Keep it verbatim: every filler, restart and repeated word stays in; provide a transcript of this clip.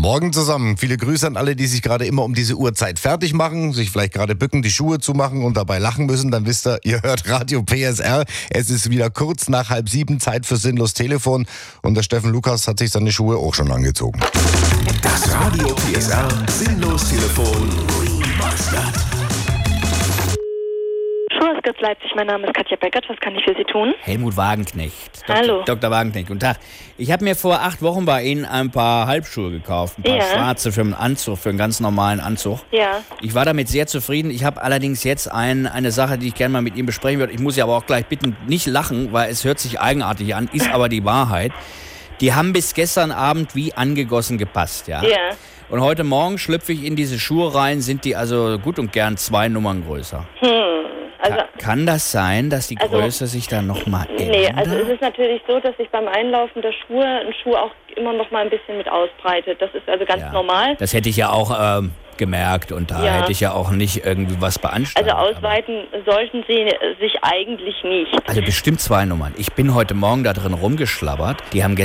Morgen zusammen. Viele Grüße an alle, die sich gerade immer um diese Uhrzeit fertig machen, sich vielleicht gerade bücken, die Schuhe zu machen und dabei lachen müssen. Dann wisst ihr, ihr hört Radio P S R. Es ist wieder kurz nach halb sieben, Zeit für Sinnlos Telefon. Und der Steffen Lukas hat sich seine Schuhe auch schon angezogen. Das Radio P S R Sinnlos Telefon. Schuhhaus Leipzig, mein Name ist Katja Beckert. Was kann ich für Sie tun? Helmut Wagenknecht. Doktor Hallo. Doktor Wagenknecht, guten Tag. Ich habe mir vor acht Wochen bei Ihnen ein paar Halbschuhe gekauft. Ein paar Ja. schwarze für einen Anzug, für einen ganz normalen Anzug. Ja. Ich war damit sehr zufrieden. Ich habe allerdings jetzt ein, eine Sache, die ich gerne mal mit Ihnen besprechen würde. Ich muss Sie aber auch gleich bitten, nicht lachen, weil es hört sich eigenartig an, ist aber die Wahrheit. Die haben bis gestern Abend wie angegossen gepasst, ja? Ja. Und heute Morgen schlüpfe ich in diese Schuhe rein, sind die also gut und gern zwei Nummern größer. Hm. Also, Ka- Kann das sein, dass die Also- Größe sich dann nochmal ändert? nee, also es ist natürlich so, dass sich beim Einlaufen der Schuhe ein Schuh auch immer noch mal ein bisschen mit ausbreitet. Das ist also ganz Ja. normal. Das hätte ich ja auch ähm, gemerkt und da Ja. hätte ich ja auch nicht irgendwie was beanstandet. Also ausweiten sollten Sie äh, sich eigentlich nicht. Also bestimmt zwei Nummern. Ich bin heute Morgen da drin rumgeschlabbert. Die haben gestern